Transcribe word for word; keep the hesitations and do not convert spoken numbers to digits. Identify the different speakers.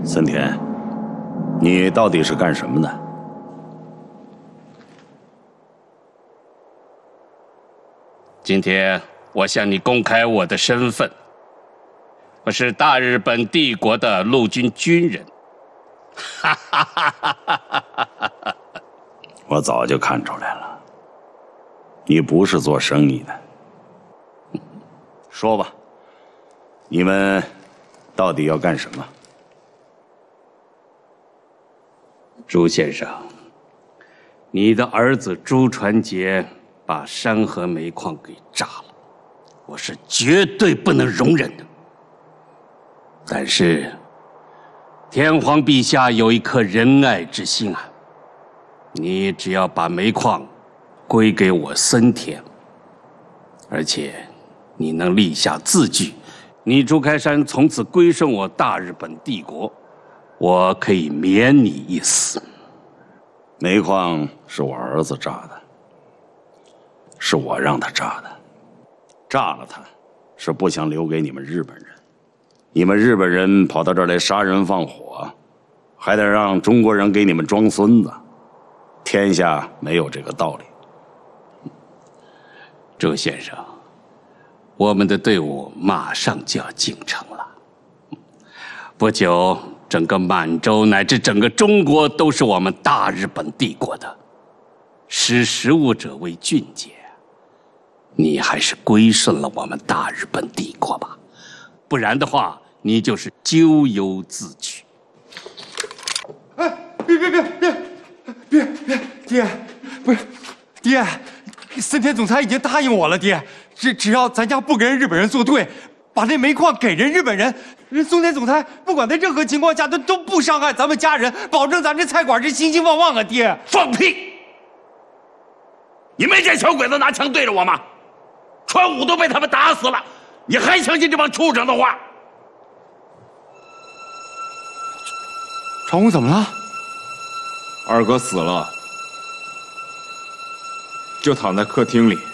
Speaker 1: 森田，你到底是干什么的？
Speaker 2: 今天我向你公开我的身份，我是大日本帝国的陆军军人。哈哈哈哈哈哈！
Speaker 1: 我早就看出来了，你不是做生意的。说吧，你们到底要干什么？
Speaker 2: 朱先生，你的儿子朱传杰把山河煤矿给炸了，我是绝对不能容忍的。但是，天皇陛下有一颗仁爱之心啊，你只要把煤矿归给我森田，而且你能立下字据，你朱开山从此归顺我大日本帝国，我可以免你一死。
Speaker 1: 煤矿是我儿子炸的，是我让他炸的，炸了他，是不想留给你们日本人。你们日本人跑到这儿来杀人放火，还得让中国人给你们装孙子，天下没有这个道理。
Speaker 2: 周先生，我们的队伍马上就要进城了，不久整个满洲乃至整个中国都是我们大日本帝国的，识时务者为俊杰，你还是归顺了我们大日本帝国吧，不然的话，你就是咎由自取。
Speaker 3: 哎，别别别别别别，爹，不是，爹，森田总裁已经答应我了，爹，只只要咱家不跟日本人作对，把那煤矿给人日本人，人森田总裁不管在任何情况下都都不伤害咱们家人，保证咱这菜馆是兴兴旺旺啊，爹。
Speaker 4: 放屁！你没见小鬼子拿枪对着我吗？川武都被他们打死了，你还相信这帮畜生的话？
Speaker 3: 常武怎么了？
Speaker 5: 二哥死了，就躺在客厅里。